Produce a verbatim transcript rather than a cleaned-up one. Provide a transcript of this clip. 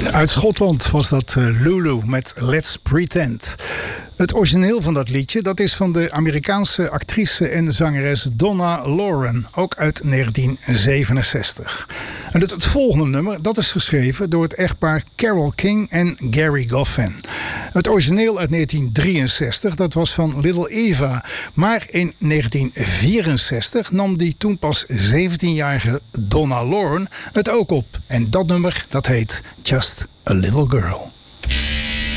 Uit Schotland was dat uh, Lulu met Let's Pretend. Het origineel van dat liedje dat is van de Amerikaanse actrice en zangeres Donna Loren, ook uit negentien zevenenzestig. En het, het volgende nummer dat is geschreven door het echtpaar Carole King en Gary Goffin. Het origineel uit negentien drieënzestig dat was van Little Eva, maar in negentien vierenzestig nam die toen pas zeventienjarige Donna Loren het ook op. En dat nummer dat heet Just a Little Girl.